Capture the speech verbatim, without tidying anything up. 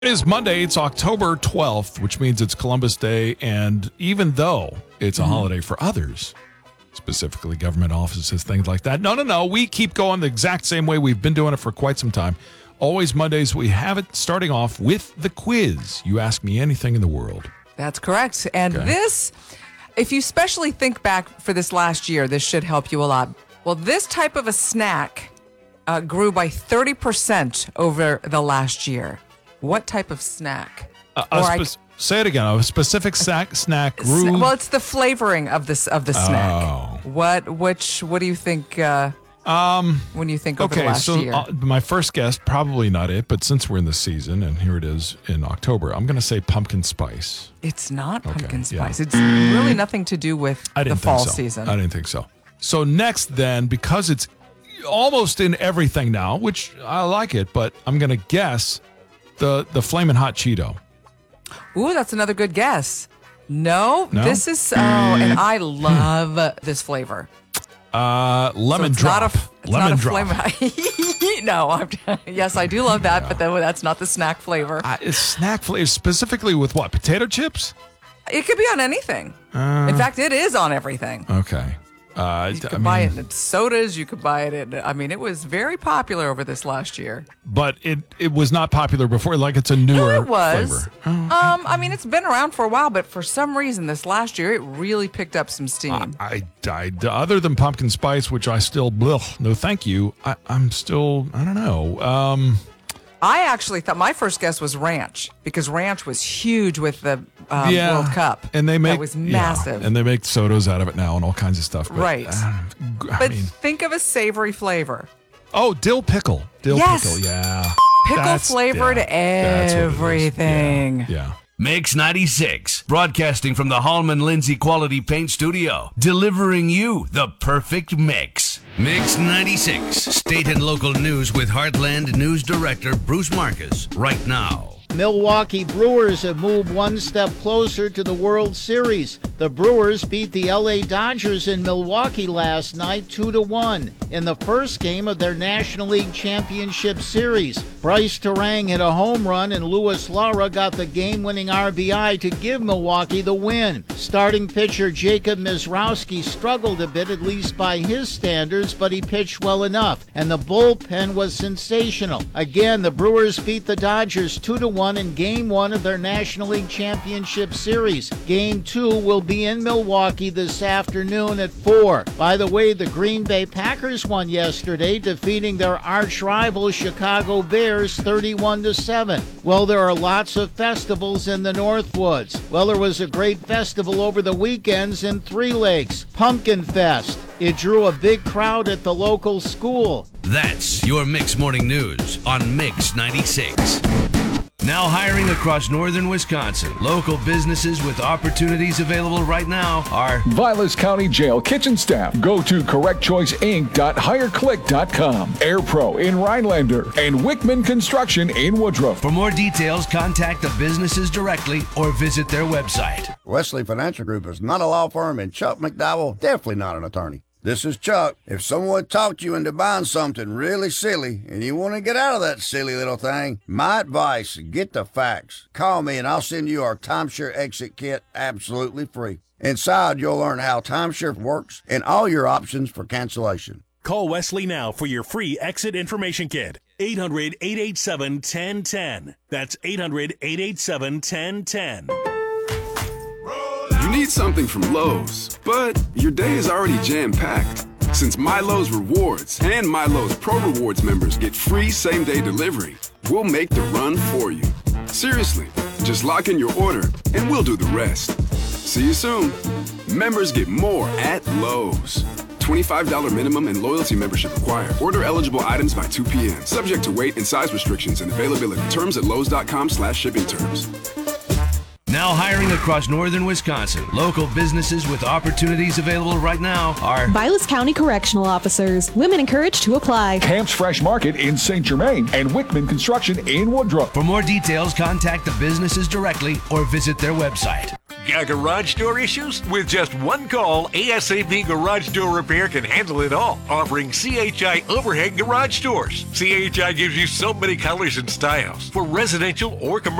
It is Monday. It's October twelfth, which means it's Columbus Day. And even though it's a mm-hmm. holiday for others, specifically government offices, things like that, no, no, no. We keep going the exact same way we've been doing it for quite some time. Always Mondays, we have it starting off with the quiz. You ask me anything in the world. That's correct. And okay. this, if you especially think back for this last year, this should help you a lot. Well, this type of a snack uh, grew by thirty percent over the last year. What type of snack? Uh, a spe- I, say it again. A specific snack snack grew. Well, it's the flavoring of this of the snack. Oh. What which what do you think? Uh, um, when you think over okay, the last so year? Uh, my first guess, probably not it, but since we're in the season and here it is in October, I'm going to say pumpkin spice. It's not pumpkin okay, spice. Yeah. It's really nothing to do with I didn't the fall think so. season. I didn't think so. So next, then, because it's almost in everything now, which I like it, but I'm going to guess. The the Flamin' Hot Cheeto. Ooh, that's another good guess. No, no? this is, oh, and I love this flavor. Uh, lemon so drop. Not a, it's lemon not a drop. Flamin', no, I'm, yes, I do love that, yeah. but then, that's not the snack flavor. Uh, it's snack flavor, specifically with what? Potato chips? It could be on anything. Uh, in fact, it is on everything. Okay. Uh, you could I buy mean, it in sodas. You could buy it in, I mean, it was very popular over this last year. But it, it was not popular before, like it's a newer no, it was. flavor. Oh, okay. Um, I mean, it's been around for a while, but for some reason this last year, it really picked up some steam. I, I, I other than pumpkin spice, which I still, blech, no thank you, I, I'm still, I don't know. Um... I actually thought my first guess was ranch because ranch was huge with the um, yeah, World Cup. And they make that was massive. Yeah, and they make sodas out of it now and all kinds of stuff. But, right. Uh, I but mean, think of a savory flavor. Oh, dill pickle. Dill yes. pickle, yeah. Pickle that's, flavored yeah, everything. Yeah, yeah. Mix ninety-six, broadcasting from the Hallman Lindsay Quality Paint Studio, delivering you the perfect mix. Mix ninety-six, state and local news with Heartland News Director Bruce Marcus, right now. Milwaukee Brewers have moved one step closer to the World Series. The Brewers beat the L A Dodgers in Milwaukee last night two to one in the first game of their National League Championship Series. Bryce Terang hit a home run and Luis Lara got the game-winning R B I to give Milwaukee the win. Starting pitcher Jacob Mizrowski struggled a bit, at least by his standards, but he pitched well enough, and the bullpen was sensational. Again, the Brewers beat the Dodgers two to one in Game one of their National League Championship Series. Game two will be in Milwaukee this afternoon at four. By the way, the Green Bay Packers won yesterday, defeating their arch-rival Chicago Bears thirty-one to seven. Well, there are lots of festivals in the Northwoods. Well, there was a great festival over the weekends in Three Lakes, Pumpkin Fest. It drew a big crowd at the local school. That's your Mix Morning News on Mix ninety-six. Now hiring across northern Wisconsin. Local businesses with opportunities available right now are Vilas County Jail kitchen staff. Go to correct choice inc dot hire click dot com. AirPro in Rhinelander and Wickman Construction in Woodruff. For more details, contact the businesses directly or visit their website. Wesley Financial Group is not a law firm, and Chuck McDowell definitely not an attorney. This is Chuck. If someone talked you into buying something really silly and you want to get out of that silly little thing, my advice, get the facts. Call me and I'll send you our timeshare exit kit absolutely free. Inside, you'll learn how timeshare works and all your options for cancellation. Call Wesley now for your free exit information kit. eight hundred, eight eight seven, one zero one zero. That's eight hundred, eight eight seven, one zero one zero. You need something from Lowe's, but your day is already jam-packed. Since MyLowe's Rewards and MyLowe's Pro Rewards members get free same-day delivery, we'll make the run for you. Seriously, just lock in your order and we'll do the rest. See you soon. Members get more at Lowe's. twenty-five dollars minimum and loyalty membership required. Order eligible items by two p.m. Subject to weight and size restrictions and availability. Terms at lowes.com slash shipping terms. Now hiring across northern Wisconsin. Local businesses with opportunities available right now are Vilas County Correctional Officers. Women encouraged to apply. Camp's Fresh Market in Saint Germain and Wickman Construction in Woodruff. For more details, contact the businesses directly or visit their website. Got garage door issues? With just one call, ASAP Garage Door Repair can handle it all, offering C H I overhead garage doors. C H I gives you so many colors and styles for residential or commercial